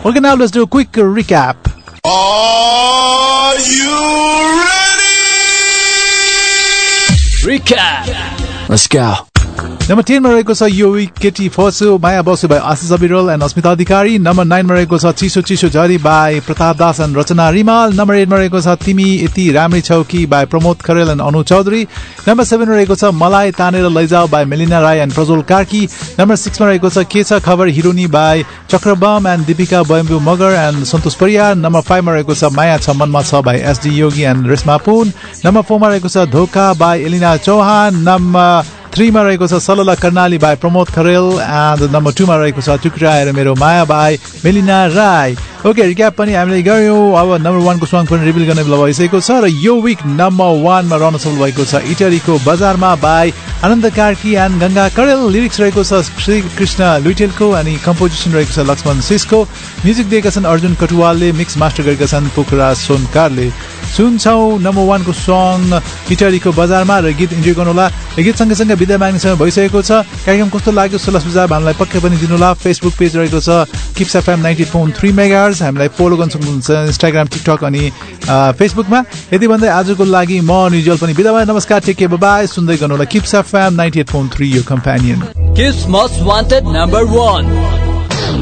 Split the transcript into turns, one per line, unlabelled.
Okay, now let's do a quick recap.
Are you ready?
Recap. Let's go.
Number 10 मा रहेको छ यो week केटी फसो माया बसु बाई आशिष अविरल एन्ड अस्मिता अधिकारी. नम्बर 9 मा रहेको छ चिसो चिसो झरी by Pratap Das and Rachana Rimal. Number 8 मा रहेको छ तिमी यति राम्री छौ कि by Pramod Kharel and Anu Chaudhary. Number 7 मा रहेको छ मलाई तानेर लैजाऊ by Melina Rai and Prajwal Karki. Number 6 मा रहेको छ के छ खबर हिरोनी by चक्रबम and Deepika बयम्बु Magar and Santosh Pariyar. Number 5 मा रहेको छ माया छ मनमा छ by SD Yogi and Reshma Pun. Number 4 मा रहेको छ धोका बाई एलिना चौहान. नम्बर 3 मा रहेको छ सलला Karnali by Pramod Kharel and number 2 मा रहेको छ टुक्राएर मेरो माया by Melina Rai. Okay, recap पनि हामीले गर्यौं. अब नम्बर 1 को सङ पनि रिभिल गर्ने बेला भइसकेको छ र यो विक नम्बर 1 मा रहन सफल भएको छ इटलीको बजारमा by Anand Karki and Ganga करेल. लिरिक्स रहेको छ श्री कृष्ण लुइटेलको अनि कम्पोजिसन रहेको छ लक्ष्मण सिसको. म्युजिक दिएका छन् अर्जुन कटुवालले, मिक्स मास्टर गरेका छन् पोखरा सोनकारले. सुन्छौ नम्बर 1 को सङ इटलीको बजारमा र गीत इन्जोय गर्नुहोला. गीत सँगसँगै विदा माग्ने समय भइसकेको छ. कार्यक्रम कस्तो लाग्यो सल्लाह सुझाव हामीलाई पक्कै पनि दिनुहोला. फेसबुक पेज रहेको छ किप्स एफएम 98.3 मेगाहर्ज. हामीलाई फलो गर्न सक्नुहुन्छ इन्स्टाग्राम, टिकटक अनि फेसबुकमा. यति भन्दै आजको लागि म निजल पनि बिदा भए. नमस्कार, टेक केयर, बाइ. सुन्दै गर्नुहोला किप्स एफएम 98.3 यो companion.
Kiss Most Wanted number 1.